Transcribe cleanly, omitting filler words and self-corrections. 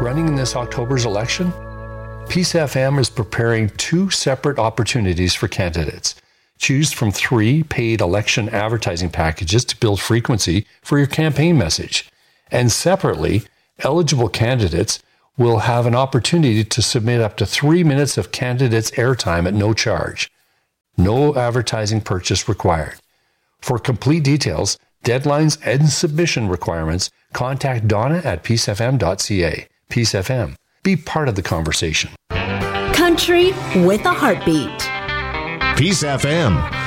running in this October's election? Peace FM is preparing 2 separate opportunities for candidates. Choose from 3 paid election advertising packages to build frequency for your campaign message. And separately, eligible candidates will have an opportunity to submit up to 3 minutes of candidates' airtime at no charge. No advertising purchase required. For complete details, deadlines, and submission requirements, contact Donna at peacefm.ca. Peace FM. Be part of the conversation. Country with a heartbeat. Peace FM.